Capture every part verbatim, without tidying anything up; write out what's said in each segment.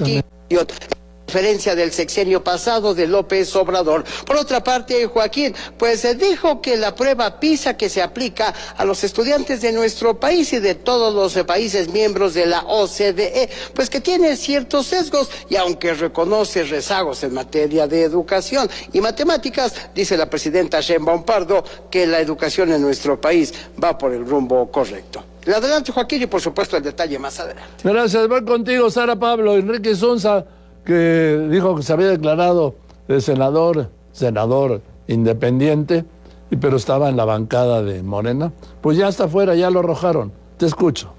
Exactamente. Diferencia del sexenio pasado de López Obrador. Por otra parte, Joaquín, pues dijo que la prueba PISA que se aplica a los estudiantes de nuestro país y de todos los países miembros de la O C D E, pues que tiene ciertos sesgos, y aunque reconoce rezagos en materia de educación y matemáticas, dice la presidenta Sheinbaum Pardo que la educación en nuestro país va por el rumbo correcto. Adelante, Joaquín, y por supuesto el detalle más adelante. Gracias, voy contigo, Sara Pablo. Enrique Insunza, que dijo que se había declarado de senador, senador independiente, pero estaba en la bancada de Morena, pues ya está fuera, ya lo arrojaron. Te escucho.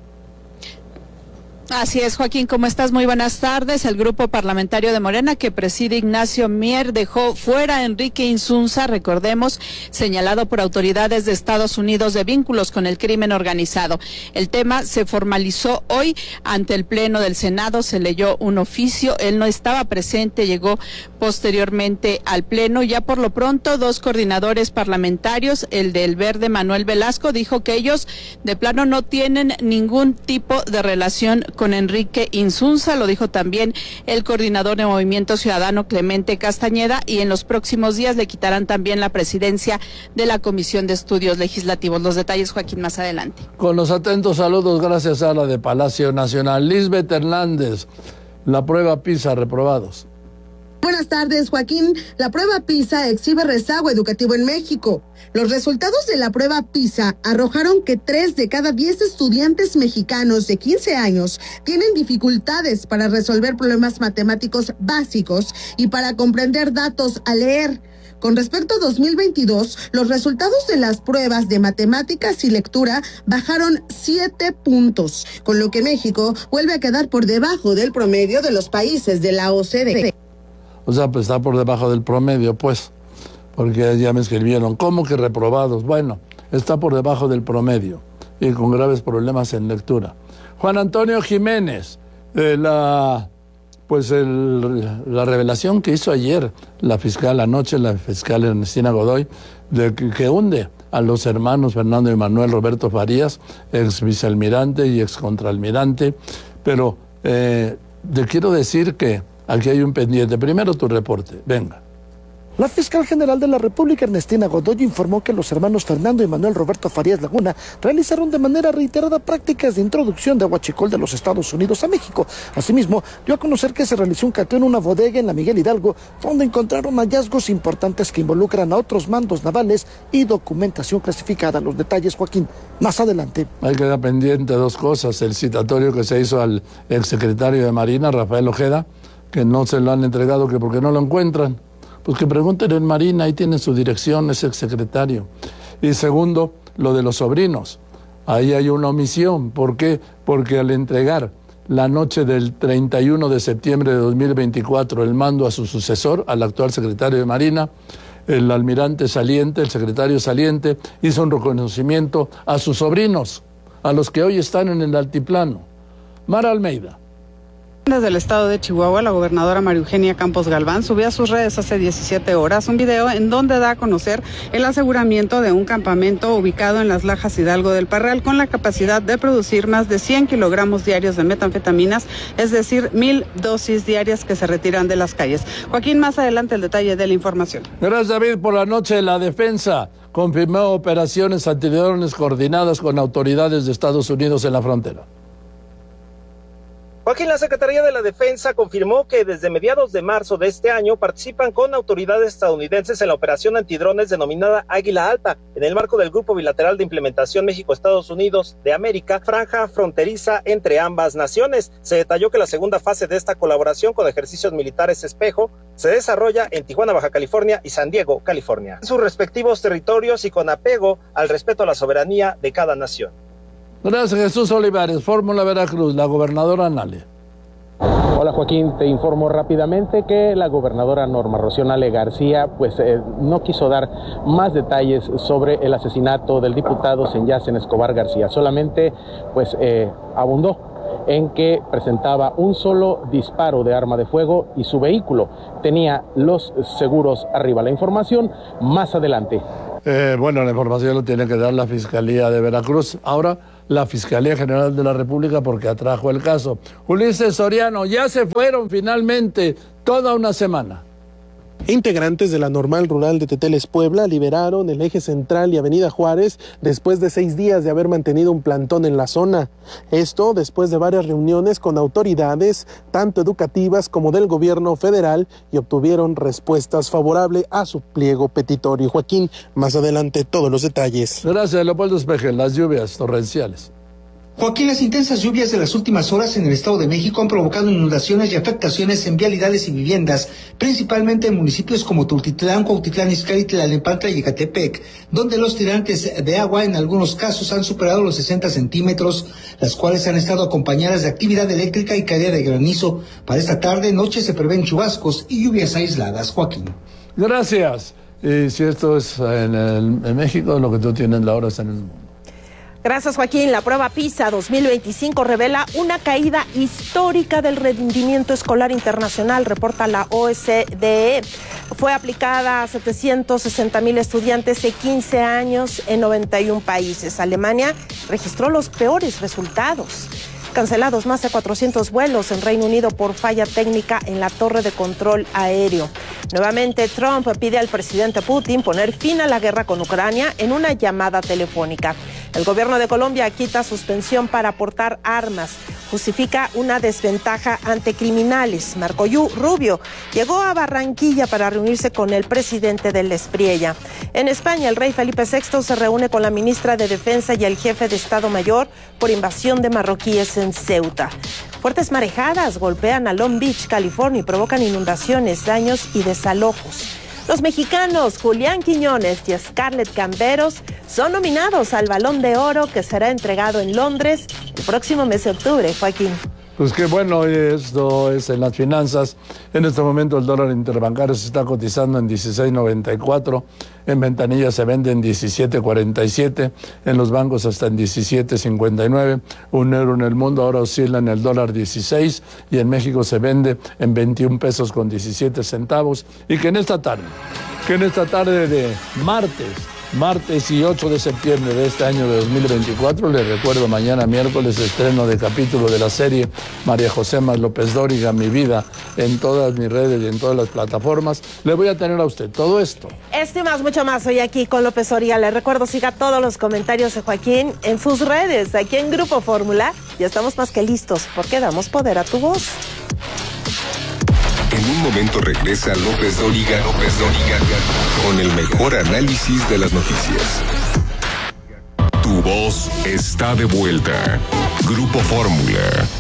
Así es, Joaquín, ¿cómo estás? Muy buenas tardes. El grupo parlamentario de Morena que preside Ignacio Mier dejó fuera a Enrique Insunza, recordemos, señalado por autoridades de Estados Unidos de vínculos con el crimen organizado. El tema se formalizó hoy ante el Pleno del Senado, se leyó un oficio, él no estaba presente, llegó posteriormente al Pleno. Ya por lo pronto, dos coordinadores parlamentarios, el del Verde Manuel Velasco, dijo que ellos de plano no tienen ningún tipo de relación con Enrique Insunza, lo dijo también el coordinador de Movimiento Ciudadano Clemente Castañeda, y en los próximos días le quitarán también la presidencia de la Comisión de Estudios Legislativos. Los detalles, Joaquín, más adelante. Con los atentos saludos, gracias a la de Palacio Nacional. Lisbeth Hernández, la prueba PISA, reprobados. Buenas tardes, Joaquín. La prueba PISA exhibe rezago educativo en México. Los resultados de la prueba PISA arrojaron que tres de cada diez estudiantes mexicanos de quince años tienen dificultades para resolver problemas matemáticos básicos y para comprender datos al leer. Con respecto a dos mil veintidós, los resultados de las pruebas de matemáticas y lectura bajaron siete puntos, con lo que México vuelve a quedar por debajo del promedio de los países de la O C D E. O sea, pues está por debajo del promedio, pues, porque ya me escribieron, ¿cómo que reprobados? Bueno, está por debajo del promedio y con graves problemas en lectura. Juan Antonio Jiménez, eh, la, pues el, la revelación que hizo ayer la fiscal, anoche la fiscal Ernestina Godoy, de que, que hunde a los hermanos Fernando y Manuel Roberto Farías, ex vicealmirante y ex contraalmirante, pero eh, te quiero decir que aquí hay un pendiente. Primero tu reporte, venga. La fiscal general de la República, Ernestina Godoy, informó que los hermanos Fernando y Manuel Roberto Farías Laguna realizaron de manera reiterada prácticas de introducción de huachicol de los Estados Unidos a México. Asimismo, dio a conocer que se realizó un cateo en una bodega en la Miguel Hidalgo, donde encontraron hallazgos importantes que involucran a otros mandos navales y documentación clasificada. Los detalles, Joaquín, más adelante. Hay que quedar pendiente dos cosas: el citatorio que se hizo al exsecretario de Marina, Rafael Ojeda, que no se lo han entregado, que porque no lo encuentran. Pues que pregunten en Marina, ahí tienen su dirección, es exsecretario. Y segundo, lo de los sobrinos. Ahí hay una omisión. ¿Por qué? Porque al entregar la noche del treinta y uno de septiembre de dos mil veinticuatro el mando a su sucesor, al actual secretario de Marina, el almirante saliente, el secretario saliente, hizo un reconocimiento a sus sobrinos, a los que hoy están en el altiplano. Mara Almeida. Desde el estado de Chihuahua, la gobernadora María Eugenia Campos Galván subió a sus redes hace diecisiete horas un video en donde da a conocer el aseguramiento de un campamento ubicado en las Lajas Hidalgo del Parral con la capacidad de producir más de cien kilogramos diarios de metanfetaminas, es decir, mil dosis diarias que se retiran de las calles. Joaquín, más adelante el detalle de la información. Gracias, David. Por la noche, la defensa confirmó operaciones antidrones coordinadas con autoridades de Estados Unidos en la frontera. Joaquín, la Secretaría de la Defensa confirmó que desde mediados de marzo de este año participan con autoridades estadounidenses en la operación antidrones denominada Águila Alta, en el marco del Grupo Bilateral de Implementación México-Estados Unidos de América, franja fronteriza entre ambas naciones. Se detalló que la segunda fase de esta colaboración con ejercicios militares espejo se desarrolla en Tijuana, Baja California y San Diego, California, en sus respectivos territorios y con apego al respeto a la soberanía de cada nación. Gracias, Jesús Olivares, Fórmula Veracruz, la gobernadora Nale. Hola Joaquín, te informo rápidamente que la gobernadora Norma Rocío Nale García pues eh, no quiso dar más detalles sobre el asesinato del diputado Senyacen Escobar García, solamente pues eh, abundó en que presentaba un solo disparo de arma de fuego y su vehículo tenía los seguros arriba. La información más adelante. Eh, bueno, la información lo tiene que dar la Fiscalía de Veracruz. Ahora, la Fiscalía General de la República porque atrajo el caso. Ulises Soriano, ya se fueron finalmente toda una semana. Integrantes de la Normal Rural de Teteles, Puebla, liberaron el eje central y Avenida Juárez después de seis días de haber mantenido un plantón en la zona. Esto después de varias reuniones con autoridades, tanto educativas como del gobierno federal, y obtuvieron respuestas favorables a su pliego petitorio. Joaquín, más adelante todos los detalles. Gracias, Leopoldo Espejel. Las lluvias torrenciales. Joaquín, las intensas lluvias de las últimas horas en el Estado de México han provocado inundaciones y afectaciones en vialidades y viviendas, principalmente en municipios como Tultitlán, Cuautitlán Izcalli, Tlalnepantla y Ecatepec, donde los tirantes de agua en algunos casos han superado los sesenta centímetros, las cuales han estado acompañadas de actividad eléctrica y caída de granizo. Para esta tarde, noche se prevén chubascos y lluvias aisladas. Joaquín. Gracias. Y si esto es en, el, en México, lo que tú tienes, Laura, está en el mundo. Gracias, Joaquín. La prueba PISA dos mil veinticinco revela una caída histórica del rendimiento escolar internacional, reporta la O E C D E. Fue aplicada a setecientos sesenta mil estudiantes de quince años en noventa y un países. Alemania registró los peores resultados. Cancelados más de cuatrocientos vuelos en Reino Unido por falla técnica en la torre de control aéreo. Nuevamente, Trump pide al presidente Putin poner fin a la guerra con Ucrania en una llamada telefónica. El gobierno de Colombia quita suspensión para portar armas. Justifica una desventaja ante criminales. Marco Rubio llegó a Barranquilla para reunirse con el presidente del Espriella. En España, el rey Felipe sexto se reúne con la ministra de Defensa y el jefe de Estado Mayor por invasión de marroquíes en Ceuta. Fuertes marejadas golpean a Long Beach, California, y provocan inundaciones, daños y desalojos. Los mexicanos Julián Quiñones y Scarlett Camberos son nominados al Balón de Oro, que será entregado en Londres el próximo mes de octubre. Joaquín. Pues qué bueno, esto es en las finanzas. En este momento el dólar interbancario se está cotizando en dieciséis noventa y cuatro, en ventanilla se vende en diecisiete cuarenta y siete, en los bancos hasta en diecisiete cincuenta y nueve. Un euro en el mundo ahora oscila en el dólar dieciséis y en México se vende en veintiún pesos con diecisiete centavos. Y que en esta tarde, que en esta tarde de martes, Martes y ocho de septiembre de este año de dos mil veinticuatro, les recuerdo, mañana miércoles estreno de capítulo de la serie María José Más López Dóriga, Mi Vida, en todas mis redes y en todas las plataformas. Le voy a tener a usted todo esto. Esto y más, mucho más, hoy aquí con López Dóriga. Les recuerdo, siga todos los comentarios de Joaquín en sus redes, aquí en Grupo Fórmula. Ya estamos más que listos, porque damos poder a tu voz. En un momento regresa López Dóriga, López Dóriga, con el mejor análisis de las noticias. Tu voz está de vuelta. Grupo Fórmula.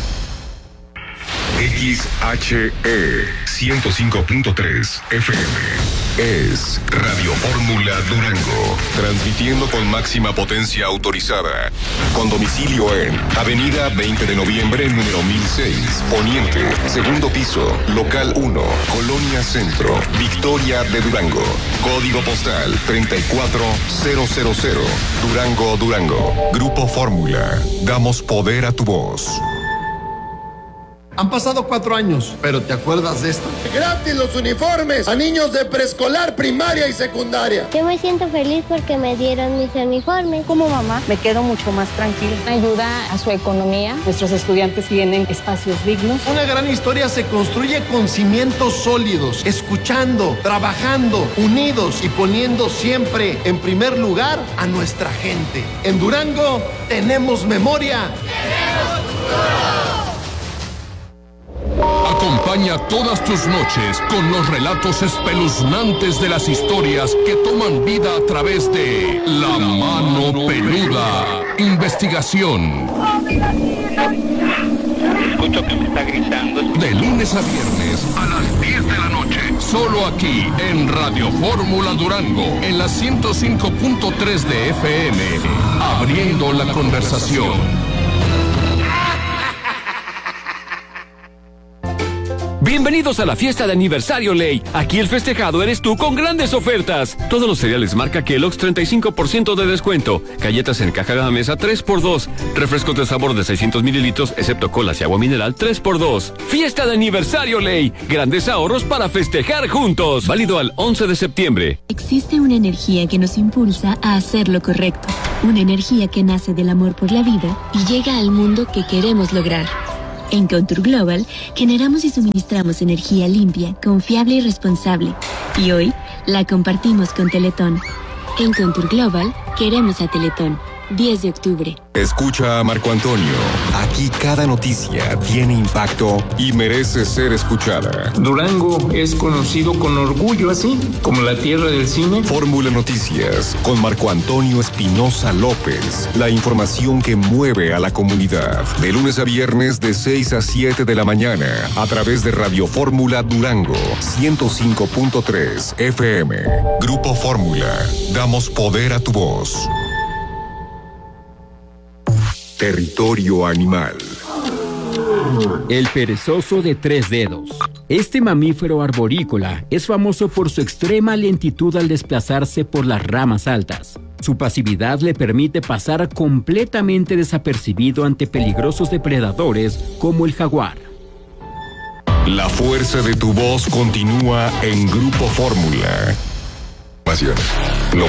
X H E ciento cinco punto tres F M. Es Radio Fórmula Durango, transmitiendo con máxima potencia autorizada, con domicilio en Avenida veinte de noviembre, número mil seis, Poniente, segundo piso, local uno, Colonia Centro, Victoria de Durango, código postal treinta y cuatro mil, Durango, Durango. Grupo Fórmula, damos poder a tu voz. Han pasado cuatro años, pero ¿te acuerdas de esto? Gratis los uniformes a niños de preescolar, primaria y secundaria. Yo me siento feliz porque me dieron mis uniformes. Como mamá, me quedo mucho más tranquila. Ayuda a su economía. Nuestros estudiantes tienen espacios dignos. Una gran historia se construye con cimientos sólidos, escuchando, trabajando, unidos y poniendo siempre en primer lugar a nuestra gente. En Durango tenemos memoria. ¡Tenemos futuro! Acompaña todas tus noches con los relatos espeluznantes de las historias que toman vida a través de La Mano Peluda. Investigación. Escucho que me está gritando. De lunes a viernes a las diez de la noche. Solo aquí en Radio Fórmula Durango, en la ciento cinco punto tres de F M. Abriendo la conversación. Bienvenidos a la fiesta de aniversario Ley. Aquí el festejado eres tú con grandes ofertas. Todos los cereales marca Kellogg's treinta y cinco por ciento de descuento. Galletas en caja de mesa tres por dos. Refrescos de sabor de seiscientos mililitros, excepto colas y agua mineral tres por dos. Fiesta de aniversario Ley. Grandes ahorros para festejar juntos. Válido al once de septiembre. Existe una energía que nos impulsa a hacer lo correcto. Una energía que nace del amor por la vida y llega al mundo que queremos lograr. En Contour Global generamos y suministramos energía limpia, confiable y responsable. Y hoy la compartimos con Teletón. En Contour Global queremos a Teletón. diez de octubre. Escucha a Marco Antonio. Aquí cada noticia tiene impacto y merece ser escuchada. Durango es conocido con orgullo así, como la tierra del cine. Fórmula Noticias con Marco Antonio Espinosa López. La información que mueve a la comunidad. De lunes a viernes de seis a siete de la mañana a través de Radio Fórmula Durango ciento cinco punto tres F M. Grupo Fórmula. Damos poder a tu voz. Territorio animal. El perezoso de tres dedos. Este mamífero arborícola es famoso por su extrema lentitud al desplazarse por las ramas altas. Su pasividad le permite pasar completamente desapercibido ante peligrosos depredadores como el jaguar. La fuerza de tu voz continúa en Grupo Fórmula.